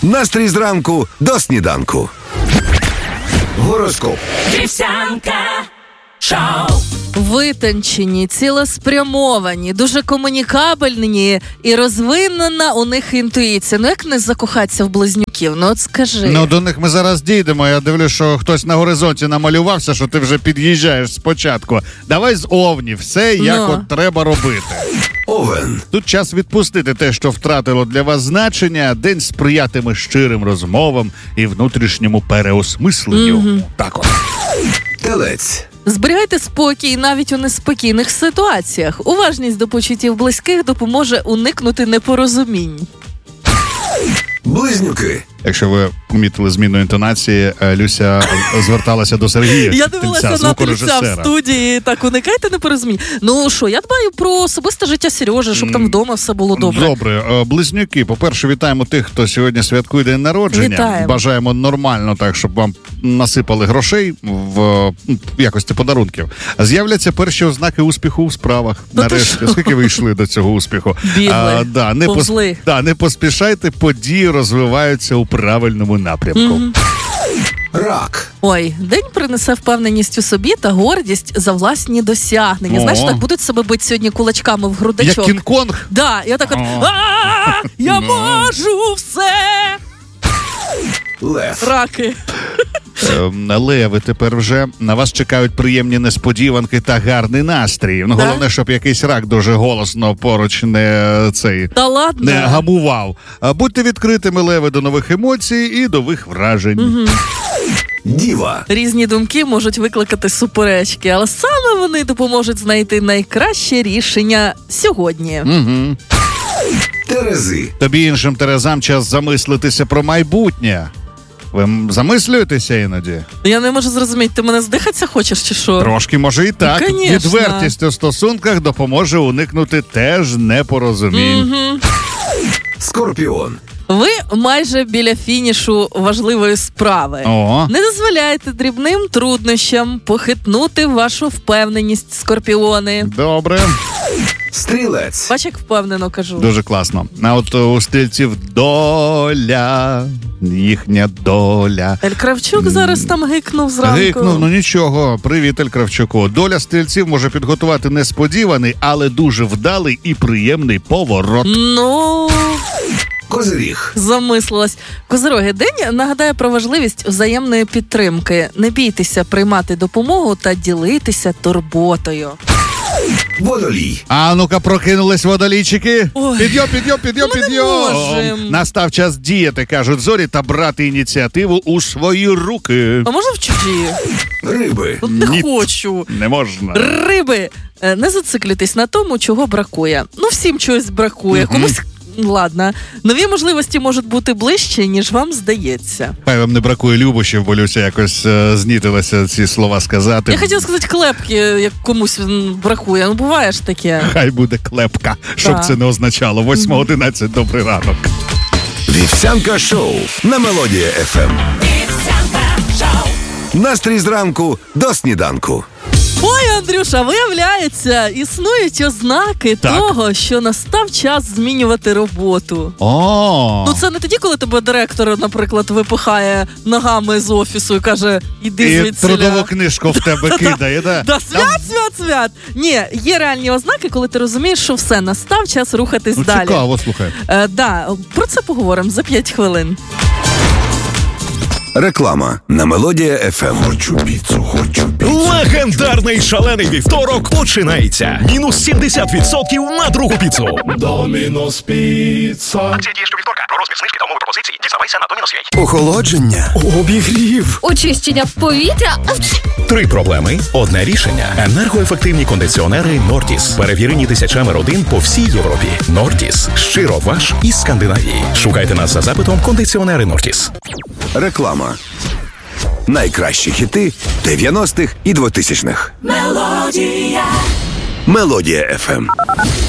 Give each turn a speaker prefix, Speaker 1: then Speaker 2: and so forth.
Speaker 1: Настрій зранку до сніданку. Гороскоп.
Speaker 2: Вівсянка шоу.
Speaker 3: Витончені, цілеспрямовані, дуже комунікабельні і розвинена у них інтуїція. Ну як не закохатися в близнюків? Ну от скажи.
Speaker 4: Ну до них ми зараз дійдемо. Я дивлюсь, що хтось на горизонті намалювався, що ти вже під'їжджаєш спочатку. Давай з Овнів, все як от треба робити.
Speaker 1: Овен.
Speaker 4: Тут час відпустити те, що втратило для вас значення. День сприятиме щирим розмовам і внутрішньому переосмисленню. Так от.
Speaker 1: Телець.
Speaker 3: Зберігайте спокій навіть у неспокійних ситуаціях. Уважність до почуттів близьких допоможе уникнути непорозумінь.
Speaker 1: Близнюки.
Speaker 4: Якщо ви помітили зміну інтонації, Люся зверталася до Сергія.
Speaker 3: Я дивилася на Тельця в студії, так уникайте непорозумінь. Ну що, я дбаю про особисте життя Сережі, щоб там вдома все було добре.
Speaker 4: Добре. Близнюки, по-перше, вітаємо тих, хто сьогодні святкує день народження.
Speaker 3: Вітаємо.
Speaker 4: Бажаємо нормально так, щоб вам насипали грошей в якості подарунків. З'являться перші ознаки успіху у справах. Нарешті. Скільки ви йшли до цього успіху?
Speaker 3: Бігли, повзли.
Speaker 4: Не поспішайте, події розвиваються у правильному напрямку.
Speaker 1: Рак.
Speaker 3: Ой, день принесе впевненість у собі та гордість за власні досягнення. Знаєш, так будуть себе бити сьогодні кулачками в грудачок.
Speaker 4: Як Кінг-Конг?
Speaker 3: Да, я так от, я можу все!
Speaker 1: Лев.
Speaker 3: Раки.
Speaker 4: Леви, тепер вже на вас чекають приємні несподіванки та гарний настрій. Ну, головне, щоб якийсь рак дуже голосно поруч не гамував. Будьте відкритими, леви, до нових емоцій і до нових вражень.
Speaker 1: Діва.
Speaker 3: Різні думки можуть викликати суперечки, але саме вони допоможуть знайти найкраще рішення сьогодні.
Speaker 1: Терези.
Speaker 4: Тобі іншим терезам час замислитися про майбутнє. Ви замислюєтеся іноді?
Speaker 3: Я не можу зрозуміти, ти мене здихатися хочеш чи що?
Speaker 4: Трошки, може і так.
Speaker 3: Ну, конечно.
Speaker 4: Відвертість у стосунках допоможе уникнути теж непорозумінь.
Speaker 1: Скорпіон.
Speaker 3: Ви майже біля фінішу важливої справи. Не дозволяйте дрібним труднощам похитнути вашу впевненість, скорпіони.
Speaker 4: Добре.
Speaker 1: Стрілець.
Speaker 3: Бач, як впевнено кажу.
Speaker 4: Дуже класно. А от у стрільців доля, їхня доля.
Speaker 3: Ель Кравчук зараз там гикнув зранку.
Speaker 4: Гикнув, ну нічого. Привіт, Ель Кравчуку. Доля стрільців може підготувати несподіваний, але дуже вдалий і приємний поворот.
Speaker 3: Ну...
Speaker 1: Козиріг.
Speaker 3: Замислилась. Козироги, день нагадає про важливість взаємної підтримки. Не бійтеся приймати допомогу та ділитися турботою.
Speaker 1: Водолій.
Speaker 4: А ну-ка, прокинулись водолійчики. Підйом. Настав час діяти, кажуть зорі, та брати ініціативу у свої руки.
Speaker 3: А можна в чужі?
Speaker 1: Риби.
Speaker 3: Не хочу.
Speaker 4: Не можна.
Speaker 3: Риби, не зациклюйтесь на тому, чого бракує. Ну, всім чогось бракує. Комусь... Ладно. Нові можливості можуть бути ближче, ніж вам здається.
Speaker 4: Хай вам не бракує любощів, бо Люся якось знітилася ці слова сказати.
Speaker 3: Я хотіла сказати клепки, як комусь бракує. Ну, буває ж таке.
Speaker 4: Хай буде клепка, щоб це не означало. 8:11, добрий ранок.
Speaker 1: Вівсянка шоу на Мелодія ФМ. Настрій зранку до сніданку.
Speaker 3: Ой, Андрюша, виявляється, існують ознаки того, що настав час змінювати роботу. Ну це не тоді, коли тебе директор, наприклад, випихає ногами з офісу і каже, іди звідси.
Speaker 4: І трудову книжку в тебе кидає, да?
Speaker 3: Свят. Ні, є реальні ознаки, коли ти розумієш, що все, настав час рухатись далі.
Speaker 4: Цікаво, слухай.
Speaker 3: Про це поговоримо за 5 хвилин.
Speaker 1: Реклама на Мелодія ФМ. Хочу піцу.
Speaker 5: Легендарний шалений вівторок починається. Мінус 70% на другу піцу.
Speaker 6: Домінос піца.
Speaker 5: Акція діє щовівторка. Про розмір знижки та умови пропозиції дізнавайся на Домінос.ua.
Speaker 1: Охолодження.
Speaker 5: Обігрів.
Speaker 7: Очищення повітря.
Speaker 5: 3 проблеми, одне рішення. Енергоефективні кондиціонери Нортіс. Перевірені тисячами родин по всій Європі. Нортіс. Щиро ваш із Скандинавії. Шукайте нас за запитом кондиціонери Нортіс.
Speaker 1: Реклама. Найкращі хіти 90-х і 2000-х.
Speaker 2: Мелодія.
Speaker 1: Мелодія ФМ.